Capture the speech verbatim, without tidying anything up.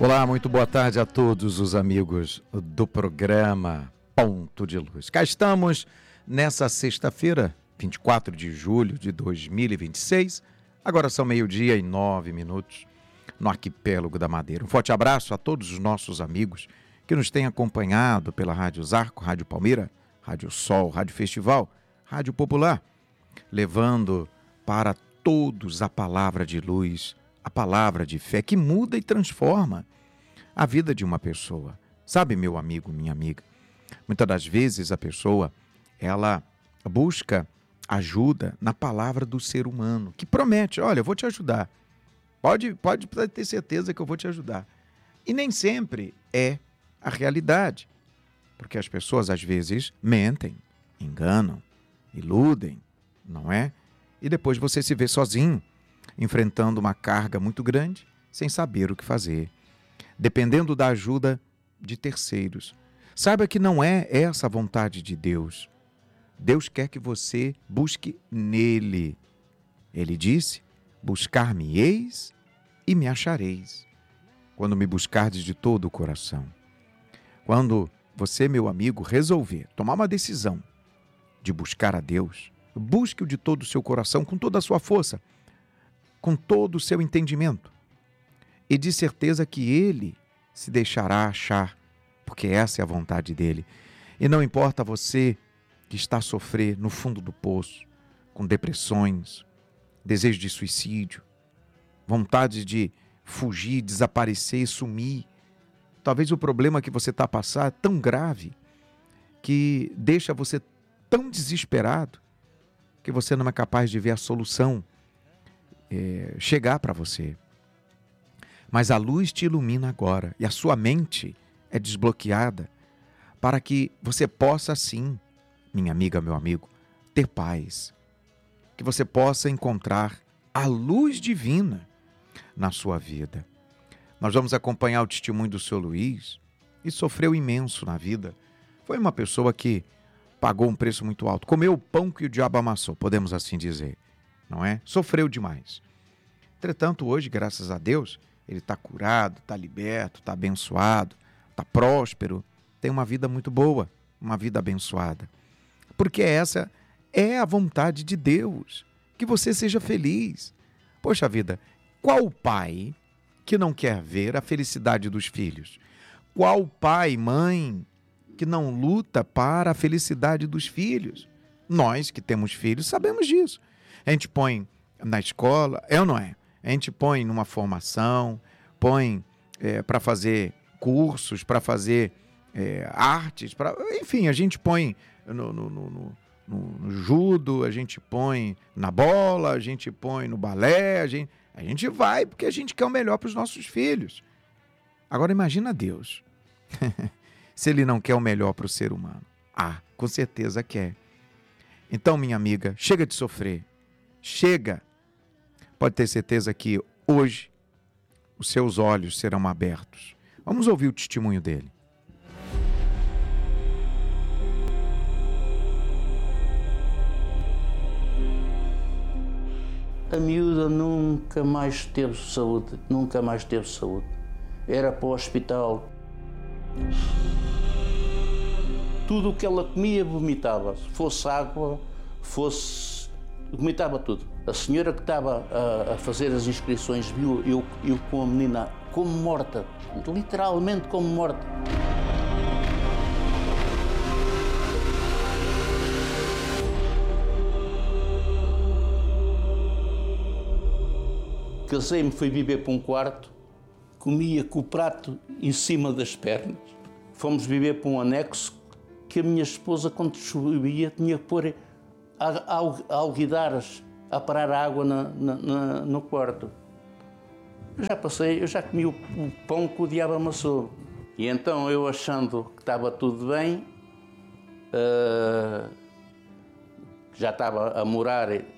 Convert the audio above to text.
Olá, muito boa tarde a todos os amigos do programa Ponto de Luz. Cá estamos nessa sexta-feira, vinte e quatro de julho de dois mil e vinte e seis. Agora são meio-dia e nove minutos no arquipélago da Madeira. Um forte abraço a todos os nossos amigos que nos têm acompanhado pela Rádio Zarco, Rádio Palmira, Rádio Sol, Rádio Festival, Rádio Popular, levando para todos a palavra de luz, a palavra de fé que muda e transforma a vida de uma pessoa. Sabe, meu amigo, minha amiga, muitas das vezes a pessoa, ela busca ajuda na palavra do ser humano, que promete, olha, eu vou te ajudar. Pode, pode ter certeza que eu vou te ajudar. E nem sempre é a realidade, porque as pessoas às vezes mentem, enganam, iludem, não é? E depois você se vê sozinho, enfrentando uma carga muito grande, sem saber o que fazer, dependendo da ajuda de terceiros. Saiba que não é essa a vontade de Deus. Deus quer que você busque nele. Ele disse, buscar-me-eis e me achareis, quando me buscardes de todo o coração. Quando você, meu amigo, resolver tomar uma decisão de buscar a Deus, busque-o de todo o seu coração, com toda a sua força, com todo o seu entendimento. E de certeza que Ele se deixará achar, porque essa é a vontade dEle. E não importa você que está a sofrer no fundo do poço, com depressões, desejo de suicídio, vontade de fugir, desaparecer, sumir. Talvez o problema que você está a passar é tão grave que deixa você tão desesperado que você não é capaz de ver a solução é, chegar para você. Mas a luz te ilumina agora e a sua mente é desbloqueada para que você possa, sim, minha amiga, meu amigo, ter paz. Que você possa encontrar a luz divina na sua vida. Nós vamos acompanhar o testemunho do seu Luiz e sofreu imenso na vida. Foi uma pessoa que pagou um preço muito alto, comeu o pão que o diabo amassou, podemos assim dizer, não é? Sofreu demais. Entretanto, hoje, graças a Deus, ele está curado, está liberto, está abençoado, está próspero, tem uma vida muito boa, uma vida abençoada. Porque essa é a vontade de Deus, que você seja feliz. Poxa vida, qual pai que não quer ver a felicidade dos filhos? Qual pai, mãe, que não luta para a felicidade dos filhos? Nós que temos filhos sabemos disso. A gente põe na escola, é ou não é? A gente põe numa formação, põe é, para fazer cursos, para fazer é, artes, pra, enfim, a gente põe no, no, no, no, no judo, a gente põe na bola, a gente põe no balé, a gente, a gente vai porque a gente quer o melhor para os nossos filhos. Agora imagina Deus, se Ele não quer o melhor para o ser humano. Ah, com certeza quer. Então, minha amiga, chega de sofrer, chega. Pode ter certeza que hoje os seus olhos serão abertos. Vamos ouvir o testemunho dele. A miúda nunca mais teve saúde, nunca mais teve saúde. Era para o hospital. Tudo o que ela comia, vomitava. Fosse água, fosse... vomitava tudo. A senhora que estava a, a fazer as inscrições viu eu, eu com a menina como morta, literalmente como morta. Casei-me, fui viver para um quarto, comia com o prato em cima das pernas. Fomos viver para um anexo que a minha esposa, quando chovia, tinha que pôr alguidares a parar a água na, na, na, no quarto. Eu já passei, eu já comi o, o pão que o diabo amassou. E então eu, achando que estava tudo bem, uh, já estava a morar